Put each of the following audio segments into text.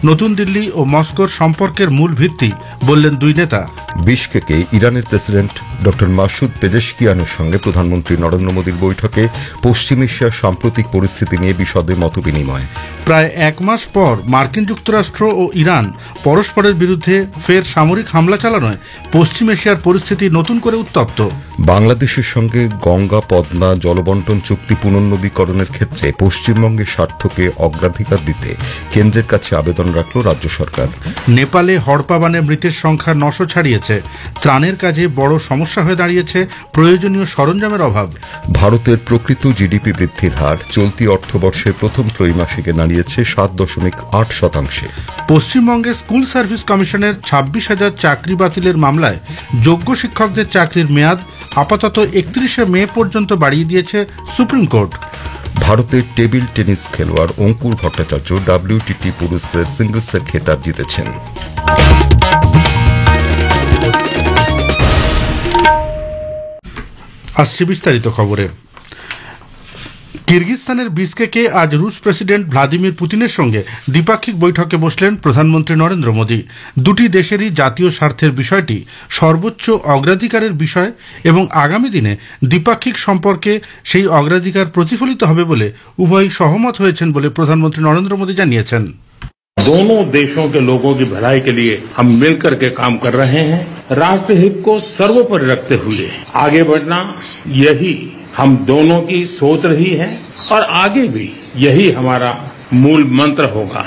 নতুন দিল্লি ও মস্কোর সম্পর্কের মূল ভিত্তি বললেন দুই নেতা। বিশকেকে ইরানের প্রেসিডেন্ট ডক্টর মাসুদ পেজেশকিয়ানের সঙ্গে প্রধানমন্ত্রী নরেন্দ্র মোদীর বৈঠকে পশ্চিম এশিয়ার সাম্প্রতিক পরিস্থিতি নিয়ে বিশদে মতবিনিময়। প্রায় এক মাস পর মার্কিন যুক্তরাষ্ট্র ও ইরান পরস্পরের বিরুদ্ধে ফের সামরিক হামলা চালানোয় পশ্চিম এশিয়ার পরিস্থিতি নতুন করে উত্তপ্ত। বাংলাদেশের সঙ্গে গঙ্গা পদ্মা জলবন্টন চুক্তি পুনর্নবীকরণের ক্ষেত্রে পশ্চিমবঙ্গের স্বার্থকে অগ্রাধিকার দিতে কেন্দ্রের কাছে আবেদন রাখল রাজ্য সরকার। নেপালে হড়পা বানে মৃতের সংখ্যা 900 ছাড়িয়েছে। ত্রাণের কাজে বড় সমস্যা হয়ে দাঁড়িয়েছে প্রয়োজনীয় সরঞ্জামের অভাব। ভারতের প্রকৃত জিডিপি বৃদ্ধির হার চলতি অর্থবর্ষের প্রথম ত্রৈমাসিকে দাঁড়িয়েছে 7.8%। পশ্চিমবঙ্গে স্কুল সার্ভিস কমিশনের 26,000 চাকরি বাতিলের মামলায় যোগ্য শিক্ষকদের চাকরির মেয়াদ আপাতত 31শে মে পর্যন্ত বাড়িয়ে দিয়েছে সুপ্রিম কোর্ট। ভারতের টেবিল টেনিস খেলোয়াড় অঙ্কুর ভট্টাচার্য WTT পুরুষের সিঙ্গলসের খেতাব জিতেছেন। আসছে বিস্তারিত খবরে। কিরগিজস্তানের বিশকেকে আজ রুশ প্রেসিডেন্ট ভ্লাদিমির পুতিনের সঙ্গে দ্বিপাক্ষিক বৈঠকে বসলেন প্রধানমন্ত্রী নরেন্দ্র মোদী। দুটি দেশেরই জাতীয় স্বার্থের বিষয়টি সর্বোচ্চ অগ্রাধিকারের বিষয় এবং আগামী দিনে দ্বিপাক্ষিক সম্পর্কে সেই অগ্রাধিকার প্রতিফলিত হবে বলে উভয়ই সহমত হয়েছেন বলে প্রধানমন্ত্রী নরেন্দ্র মোদী জানিয়েছেন। दोनों देशों के लोगों की भलाई के लिए हम मिलकर के काम कर रहे हैं। राष्ट्र हित को सर्वोपरि रखते हुए आगे बढ़ना, यही हम दोनों की सोच रही है और आगे भी यही हमारा मूल मंत्र होगा।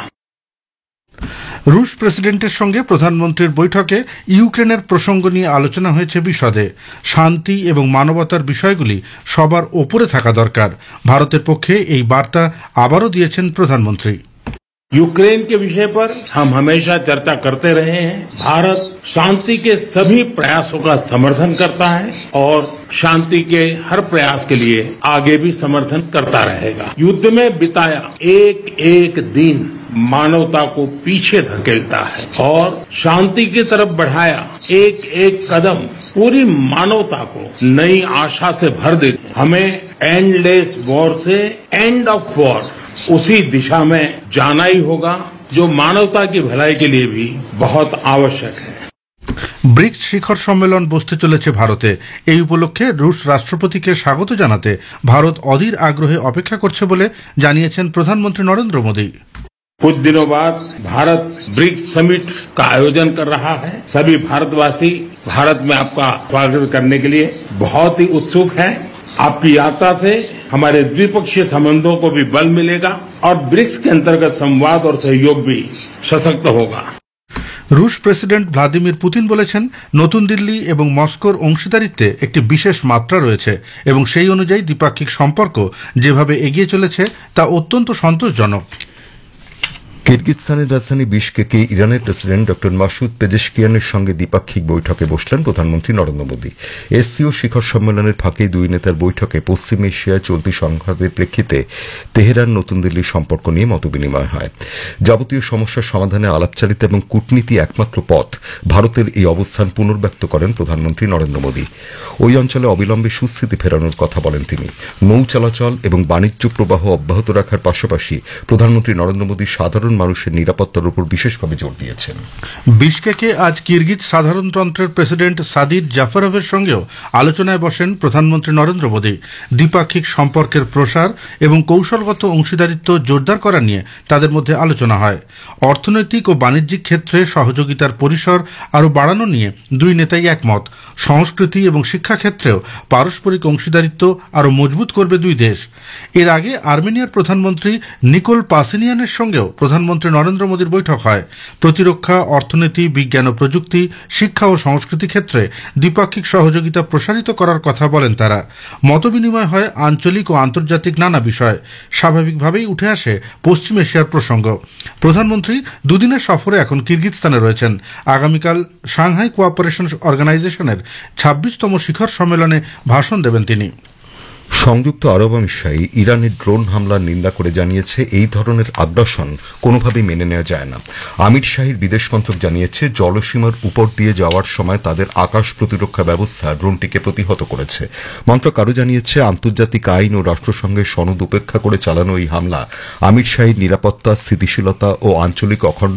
রুশ প্রেসিডেন্টের সঙ্গে প্রধানমন্ত্রীর বৈঠকে ইউক্রেনের প্রসঙ্গ নিয়ে আলোচনা হয়েছে বিশদে। শান্তি এবং মানবতার বিষয়গুলি সবার ওপরে থাকা দরকার, ভারতের পক্ষে এই বার্তা আবারও দিয়েছেন প্রধানমন্ত্রী। यूक्रेन के विषय पर हम हमेशा चर्चा करते रहे हैं। भारत शांति के सभी प्रयासों का समर्थन करता है और शांति के हर प्रयास के लिए आगे भी समर्थन करता रहेगा। युद्ध में बिताया एक एक दिन मानवता को पीछे धकेलता है और शांति की तरफ बढ़ाया एक एक कदम पूरी मानवता को नई आशा से भर देती। हमें एंडलेस वॉर से एंड ऑफ वॉर उसी दिशा में जाना ही होगा जो मानवता की भलाई के लिए भी बहुत आवश्यक है। ব্রিক্স শিখর সম্মেলন বসতে চলেছে ভারতে। এই উপলক্ষে রুশ রাষ্ট্রপতিকে স্বাগত জানাতে ভারত অধীর আগ্রহে অপেক্ষা করছে বলে জানিয়েছেন প্রধানমন্ত্রী নরেন্দ্র মোদী। कुछ दिनों बाद भारत ब्रिक्स समिट का आयोजन कर रहा है। सभी भारतवासी भारत में आपका स्वागत करने के लिए बहुत ही उत्सुक हैं। आपकी यात्रा से हमारे द्विपक्षीय संबंधों को भी बल मिलेगा और ब्रिक्स के अंतर्गत संवाद और सहयोग भी सशक्त होगा। রুশ প্রেসিডেন্ট ভ্লাদিমির পুতিন বলেছেন, নতুন দিল্লি এবং মস্কোর অংশীদারিত্বে একটি বিশেষ মাত্রা রয়েছে এবং সেই অনুযায়ী দ্বিপাক্ষিক সম্পর্ক যেভাবে এগিয়ে চলেছে তা অত্যন্ত সন্তোষজনক। কিরগিজস্তানের রাজধানী বিশকেকে ইরানের প্রেসিডেন্ট ডক্টর মাসুদ পেজেশকিয়ানের সঙ্গে দ্বিপাক্ষিক বৈঠকে বসলেন প্রধানমন্ত্রী নরেন্দ্র মোদী। এসসিও শিখর সম্মেলনের ফাঁকে দুই নেতার বৈঠকে পশ্চিম এশিয়ায় চলতি সংঘাতের প্রেক্ষিতে তেহরান নতুন দিল্লির সম্পর্ক নিয়ে মতবিনিময় হয়। যাবতীয় সমস্যার সমাধানে আলাপচারিতা এবং কূটনীতি একমাত্র পথ, ভারতের এই অবস্থান পুনর্ব্যক্ত করেন প্রধানমন্ত্রী নরেন্দ্র মোদী। ওই অঞ্চলে অবিলম্বে সুস্থিতি ফেরানোর কথা বলেন তিনি। নৌ চলাচল এবং বাণিজ্য প্রবাহ অব্যাহত রাখার পাশাপাশি প্রধানমন্ত্রী নরেন্দ্র মোদী সাধারণ মানুষের নিরাপত্তার উপর বিশেষভাবে জোর দিয়েছেন। বিশকেকে আজ কিরগিজ সাধারণতন্ত্রের প্রেসিডেন্ট সাদির জাফারভের সঙ্গেও আলোচনায় বসেন প্রধানমন্ত্রী নরেন্দ্র মোদী। দ্বিপাক্ষিক সম্পর্কের প্রসার এবং কৌশলগত অংশীদারিত্ব জোরদার করা নিয়ে তাদের মধ্যে আলোচনা হয়। অর্থনৈতিক ও বাণিজ্যিক ক্ষেত্রে সহযোগিতার পরিসর আরও বাড়ানো নিয়ে দুই নেতাই একমত। সংস্কৃতি এবং শিক্ষা ক্ষেত্রেও পারস্পরিক অংশীদারিত্ব আরও মজবুত করবে দুই দেশ। এর আগে আর্মেনিয়ার প্রধানমন্ত্রী নিকোল পাসিনিয়ানের সঙ্গেও প্রধানমন্ত্রী নরেন্দ্র মোদীর বৈঠক হয়। প্রতিরক্ষা, অর্থনীতি, বিজ্ঞান ও প্রযুক্তি, শিক্ষা ও সংস্কৃতি ক্ষেত্রে দ্বিপাক্ষিক সহযোগিতা প্রসারিত করার কথা বলেন তারা। মতবিনিময় হয় আঞ্চলিক ও আন্তর্জাতিক নানা বিষয়। স্বাভাবিকভাবেই উঠে আসে পশ্চিম এশিয়ার প্রসঙ্গ। প্রধানমন্ত্রী দুদিনের সফরে এখন কিরগিজস্তানে রয়েছেন। আগামীকাল সাংহাই কোঅপারেশন অর্গানাইজেশনের 26তম শিখর সম্মেলনে ভাষণ দেবেন তিনি। সংযুক্ত আরব আমিরশাহী ইরানের ড্রোন হামলার নিন্দা করে জানিয়েছে, এই ধরনের আগ্রাসন কোনোভাবেই মেনে নেওয়া যায় না। আমিরশাহীর বিদেশ মন্ত্রক জানিয়েছে, জলসীমার উপর দিয়ে যাওয়ার সময় তাদের আকাশ প্রতিরক্ষা ব্যবস্থা ড্রোনটিকে প্রতিহত করেছে। মন্ত্রক আরও জানিয়েছে, আন্তর্জাতিক আইন ও রাষ্ট্রসংঘের সনদ উপেক্ষা করে চালানো এই হামলা আমিরশাহীর নিরাপত্তা, স্থিতিশীলতা ও আঞ্চলিক অখণ্ড